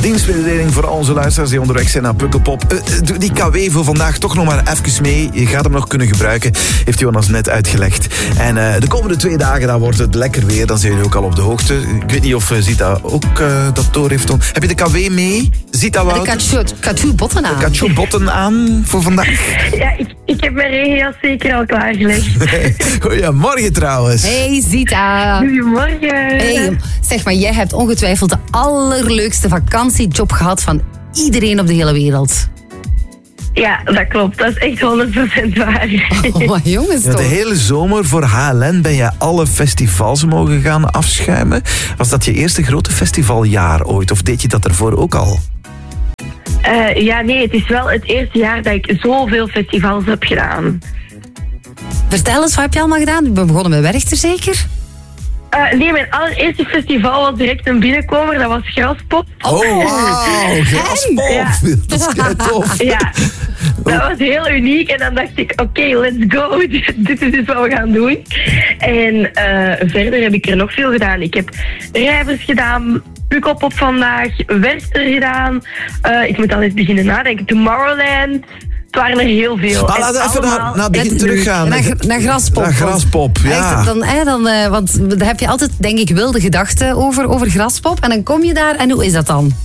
Dienstmededeling voor al onze luisteraars die onderweg zijn naar Pukkelpop. Doe die KW voor vandaag toch nog maar even mee. Je gaat hem nog kunnen gebruiken, heeft Jonas net uitgelegd. En de komende 2 dagen dan wordt het lekker weer. Dan zijn jullie ook al op de hoogte. Ik weet niet of Zita ook dat door heeft. Heb je de KW mee? Zita Wouters? De Kachu-botten aan. Kachu-botten aan voor vandaag? Ja, ik heb mijn regenjas zeker al klaargelegd. Goedemorgen trouwens. Hey Zita. Goedemorgen. Hey, zeg maar, jij hebt ongetwijfeld de allerleukste vakantiejob gehad van iedereen op de hele wereld. Ja, dat klopt. Dat is echt 100% waar. Oh, maar jongens Ja, toch. de hele zomer voor HLN ben je alle festivals mogen gaan afschuimen. Was dat je eerste grote festivaljaar ooit? Of deed je dat ervoor ook al? Ja, nee, het is wel het eerste jaar dat ik zoveel festivals heb gedaan. Vertel eens, wat heb je allemaal gedaan? We begonnen met Werchter zeker? Nee, mijn allereerste festival was direct een binnenkomer. Dat was Graspop. Oh, wauw, Graspop. Ja. Dat is kei tof. Ja, dat was heel uniek. En dan dacht ik, oké, let's go. Dit is dus wat we gaan doen. En verder heb ik er nog veel gedaan. Ik heb Rijvers gedaan, Pukkelpop vandaag, Werchter gedaan. Ik moet al eens beginnen nadenken. Tomorrowland. Het waren er heel veel. Maar laten we even naar het begin teruggaan. Naar Graspop. Naar Graspop, ja. Echt, want daar heb je altijd, denk ik, wilde gedachten over Graspop. En dan kom je daar en hoe is dat dan?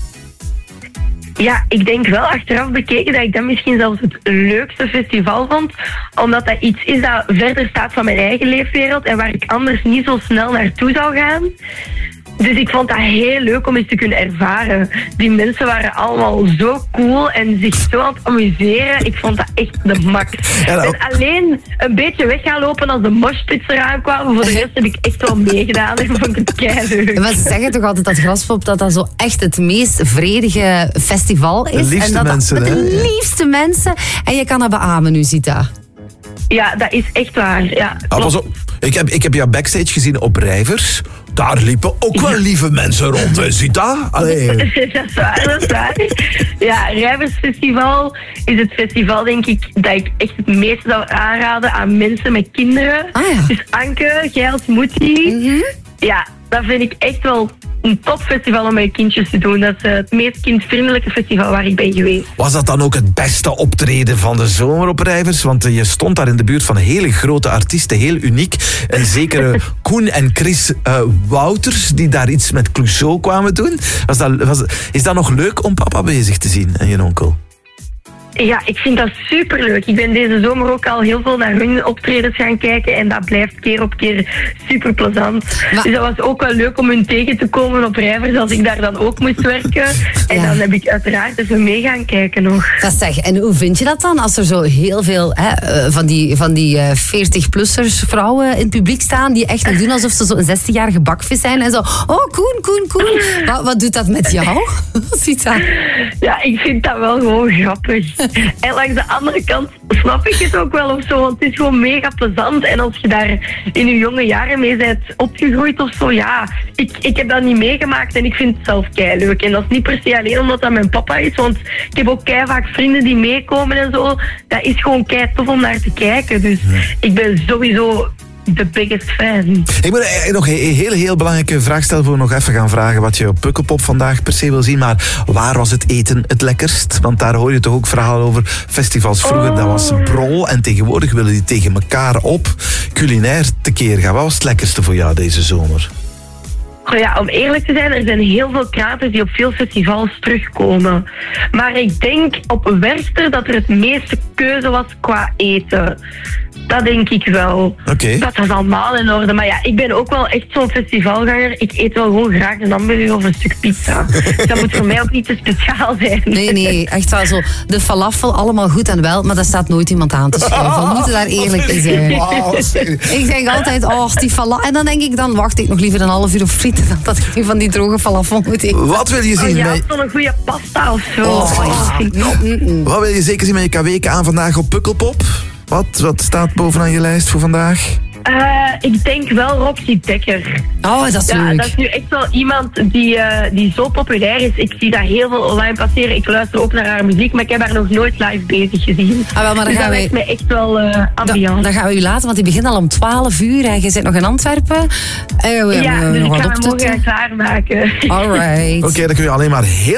Ja, ik denk wel achteraf bekeken dat ik dat misschien zelfs het leukste festival vond. Omdat dat iets is dat verder staat van mijn eigen leefwereld en waar ik anders niet zo snel naartoe zou gaan. Dus ik vond dat heel leuk om eens te kunnen ervaren. Die mensen waren allemaal zo cool en zich zo aan het amuseren. Ik vond dat echt de max. Ja, En alleen een beetje weg gaan lopen als de moshpits eraan kwamen. Voor de rest heb ik echt wel meegedaan en vond ik het keileuk. Maar ze zeggen toch altijd dat Graspop dat zo echt het meest vredige festival is. De liefste en dat mensen, met hè? de liefste mensen. En je kan dat beamen nu, Zita. Ja, dat is echt waar. Ja, Pas op. Ik heb jou backstage gezien op Rijvers. Daar liepen ook wel lieve mensen rond, hè, Zita? Allee. Dat is waar, dat is waar. Ja, Rijversfestival is het festival, denk ik, dat ik echt het meeste zou aanraden aan mensen met kinderen. Ah, ja. Dus Anke, jij als moedie. Ja, dat vind ik echt wel een topfestival om met je kindjes te doen. Dat is het meest kindvriendelijke festival waar ik ben geweest. Was dat dan ook het beste optreden van de zomer op Rijvers? Want je stond daar in de buurt van hele grote artiesten, heel uniek. En zekere Koen en Chris Wouters, die daar iets met Clouseau kwamen doen. Is dat nog leuk om papa bezig te zien en je onkel? Ja, ik vind dat superleuk. Ik ben deze zomer ook al heel veel naar hun optredens gaan kijken en dat blijft keer op keer super plezant. Maar... Dus dat was ook wel leuk om hun tegen te komen op Rijvers als ik daar dan ook moest werken. En Ja. dan heb ik uiteraard even mee gaan kijken nog. Dat zeg, en hoe vind je dat dan als er zo heel veel van die 40-plussers vrouwen in het publiek staan die echt nog doen alsof ze zo'n 16-jarige bakvis zijn en zo, oh Koen. Wat doet dat met jou? Zita? Ja, ik vind dat wel gewoon grappig. En langs de andere kant snap ik het ook wel of zo, want het is gewoon mega plezant. En als je daar in je jonge jaren mee bent opgegroeid of zo, ja, ik heb dat niet meegemaakt en ik vind het zelf keileuk. En dat is niet per se alleen omdat dat mijn papa is, want ik heb ook vaak vrienden die meekomen en zo. Dat is gewoon kei tof om naar te kijken. Dus ik ben sowieso de biggest fan. Ik moet nog een heel belangrijke vraag stellen voor we nog even gaan vragen wat je op Pukkelpop vandaag per se wil zien. Maar waar was het eten het lekkerst? Want daar hoor je toch ook verhalen over festivals vroeger. Dat was brol en tegenwoordig willen die tegen elkaar op culinair tekeer gaan. Wat was het lekkerste voor jou deze zomer? Oh ja, om eerlijk te zijn, er zijn heel veel kraters die op veel festivals terugkomen. Maar ik denk op Werchter dat er het meeste keuze was qua eten. Dat denk ik wel. Oké. Dat was allemaal in orde. Maar ja, ik ben ook wel echt zo'n festivalganger. Ik eet wel gewoon graag een hamburger of een stuk pizza. Dus dat moet voor mij ook niet te speciaal zijn. Nee, echt wel zo. De falafel, allemaal goed en wel, maar daar staat nooit iemand aan te schuiven. We moeten daar eerlijk in zijn. Ik denk altijd, die falafel. En dan denk ik, dan wacht ik nog liever een half uur op frieten dan dat ik nu van die droge falafel moet eten. Wat wil je zien? Ja, zo'n goede pasta of zo. Wat wil je zeker zien met je KW aan vandaag op Pukkelpop? Wat staat bovenaan je lijst voor vandaag? Ik denk wel Roxy Dekker. Oh, dat is Ja, leuk. dat is nu echt wel iemand die zo populair is. Ik zie dat heel veel online passeren. Ik luister ook naar haar muziek, maar ik heb haar nog nooit live bezig gezien. Ah, wel, maar dan dus gaan dat lijkt mij echt wel ambiance. Dan gaan we u laten, want die begint al om 12 uur en je zit nog in Antwerpen. Ja, dus ik ga me morgen klaarmaken. Alright. Oké, dan kun je alleen maar heel